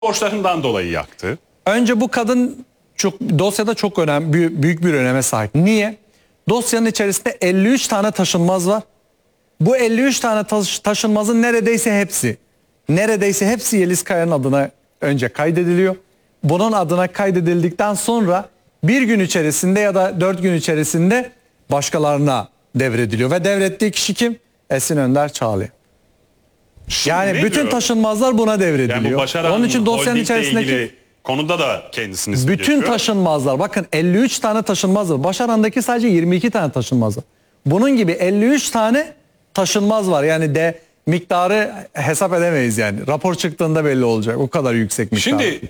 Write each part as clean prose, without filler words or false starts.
borçlarından dolayı yaktı. Önce bu kadın dosyada çok büyük bir öneme sahip. Niye? Dosyanın içerisinde 53 tane taşınmaz var. Bu 53 tane taşınmazın neredeyse hepsi Yeliz Kaya'nın adına önce kaydediliyor. Bunun adına kaydedildikten sonra bir gün içerisinde ya da 4 gün içerisinde başkalarına devrediliyor. Ve devrettiği kişi kim? Esin Önder Çağlayan. Yani bütün taşınmazlar buna devrediliyor. Yani bu Başaran onun için dosyanın Holding'le içerisindeki ilgili konuda da kendisini ismi bütün geçiyor. taşınmazlar, bakın 53 tane taşınmaz var. Başaran'daki sadece 22 tane taşınmaz var. Bunun gibi 53 tane taşınmaz var. Yani miktarı hesap edemeyiz yani. Rapor çıktığında belli olacak. O kadar yüksek miktar. Şimdi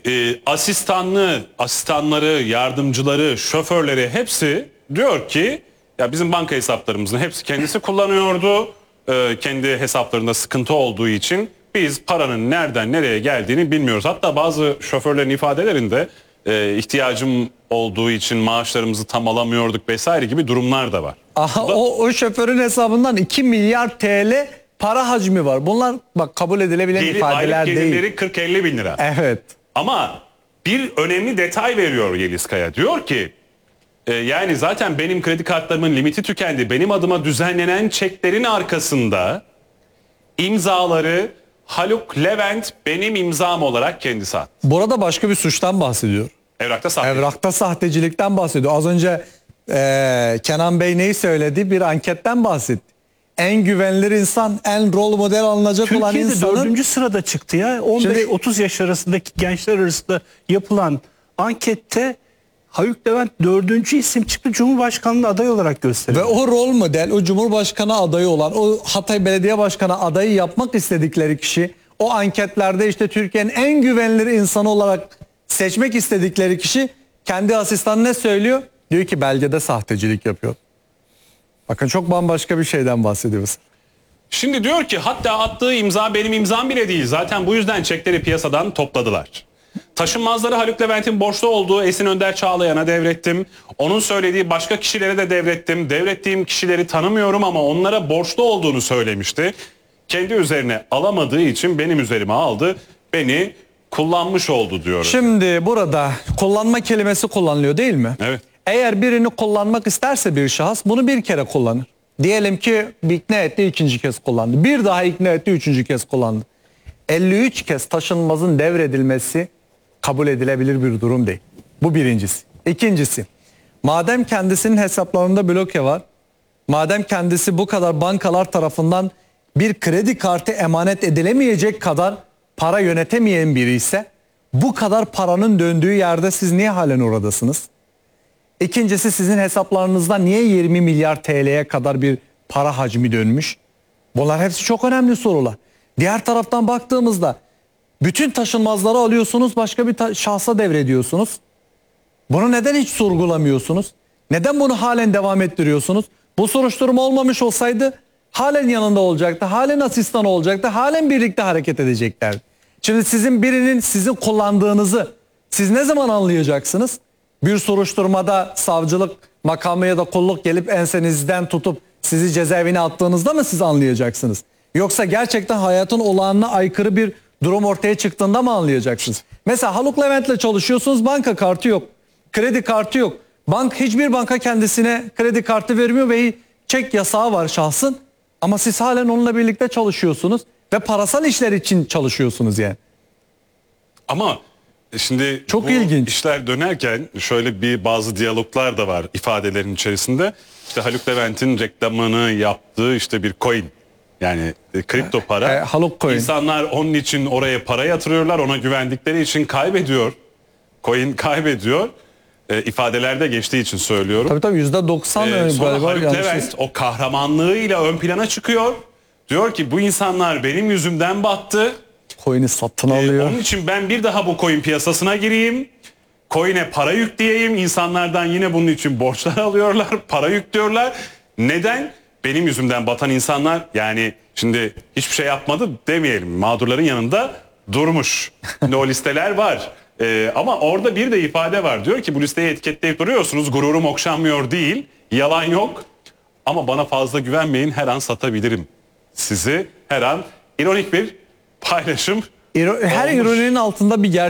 asistanları, yardımcıları, şoförleri hepsi diyor ki ya bizim banka hesaplarımızın hepsi kendisi kullanıyordu. Kendi hesaplarında sıkıntı olduğu için biz paranın nereden nereye geldiğini bilmiyoruz. Hatta bazı şoförlerin ifadelerinde ihtiyacım olduğu için maaşlarımızı tam alamıyorduk vesaire gibi durumlar da var. Aha, o şoförün hesabından 2 milyar TL para hacmi var. Bunlar bak kabul edilebilen ifadeler değil. Aylık gelirleri 40-50 bin lira. Evet. Ama bir önemli detay veriyor Yeliz Kaya. Diyor ki yani zaten benim kredi kartlarımın limiti tükendi. Benim adıma düzenlenen çeklerin arkasında imzaları Haluk Levent benim imzam olarak kendisi attı. Burada başka bir suçtan bahsediyor. Evrakta sahtecilikten bahsediyor. Az önce Kenan Bey neyi söyledi? Bir anketten bahsetti. En güvenilir insan, en rol model alınacak Türkiye'de olan insanın... Türkiye'de 4. sırada çıktı ya. 15-30 yaş arasındaki gençler arasında yapılan ankette Haluk Levent 4. isim çıktı, Cumhurbaşkanlığı adayı olarak gösterildi. Ve o rol model, o Cumhurbaşkanı adayı olan, o Hatay Belediye Başkanı adayı yapmak istedikleri kişi, o anketlerde işte Türkiye'nin en güvenilir insanı olarak seçmek istedikleri kişi kendi asistanı ne söylüyor? Diyor ki belgede sahtecilik yapıyor. Bakın çok bambaşka bir şeyden bahsediyoruz. Şimdi diyor ki hatta attığı imza benim imzam bile değil. Zaten bu yüzden çekleri piyasadan topladılar. Taşınmazları Haluk Levent'in borçlu olduğu Esin Önder Çağlayan'a devrettim. Onun söylediği başka kişilere de devrettim. Devrettiğim kişileri tanımıyorum ama onlara borçlu olduğunu söylemişti. Kendi üzerine alamadığı için benim üzerime aldı. Beni kullanmış oldu diyor. Şimdi burada kullanma kelimesi kullanılıyor değil mi? Evet. Eğer birini kullanmak isterse bir şahıs bunu bir kere kullanır. Diyelim ki ikna etti, ikinci kez kullandı. Bir daha ikna etti, üçüncü kez kullandı. 53 kez taşınmazın devredilmesi kabul edilebilir bir durum değil. Bu birincisi. İkincisi, madem kendisinin hesaplarında bloke var, madem kendisi bu kadar bankalar tarafından bir kredi kartı emanet edilemeyecek kadar para yönetemeyen biri ise bu kadar paranın döndüğü yerde siz niye halen oradasınız? İkincisi, sizin hesaplarınızda niye 20 milyar TL'ye kadar bir para hacmi dönmüş? Bunlar hepsi çok önemli sorular. Diğer taraftan baktığımızda bütün taşınmazları alıyorsunuz, başka bir şahsa devrediyorsunuz. Bunu neden hiç sorgulamıyorsunuz? Neden bunu halen devam ettiriyorsunuz? Bu soruşturma olmamış olsaydı halen yanında olacaktı, halen asistan olacaktı, halen birlikte hareket edeceklerdi. Şimdi sizin kullandığınızı siz ne zaman anlayacaksınız? Bir soruşturmada savcılık makamı ya da kolluk gelip ensenizden tutup sizi cezaevine attığınızda mı siz anlayacaksınız? Yoksa gerçekten hayatın olağanına aykırı bir durum ortaya çıktığında mı anlayacaksınız? Mesela Haluk Levent'le çalışıyorsunuz, banka kartı yok, kredi kartı yok. Hiçbir banka kendisine kredi kartı vermiyor ve çek yasağı var şahsın. Ama siz halen onunla birlikte çalışıyorsunuz ve parasal işler için çalışıyorsunuz yani. Ama şimdi çok bu ilginç işler dönerken şöyle bazı diyaloglar da var ifadelerin içerisinde. İşte Haluk Levent'in reklamını yaptığı işte bir coin, yani kripto para. Haluk coin. İnsanlar onun için oraya para yatırıyorlar, ona güvendikleri için kaybediyor. Coin kaybediyor. İfadelerde geçtiği için söylüyorum. Tabii %90 sonra Haluk Levent o kahramanlığıyla ön plana çıkıyor. Diyor ki bu insanlar benim yüzümden battı. Coin'i satın alıyor. Onun için ben bir daha bu coin piyasasına gireyim. Coin'e para yükleyeyim. İnsanlardan yine bunun için borçlar alıyorlar. Para yüklüyorlar. Neden? Benim yüzümden batan insanlar, yani şimdi hiçbir şey yapmadı demeyelim. Mağdurların yanında durmuş. Şimdi o listeler var. Ama orada bir de ifade var. Diyor ki bu listeyi etiketleyip duruyorsunuz. Gururum okşanmıyor değil. Yalan yok. Ama bana fazla güvenmeyin. Her an satabilirim sizi. Her an. İronik bir paylaşım Her Olmuş. ironinin altında bir gerçek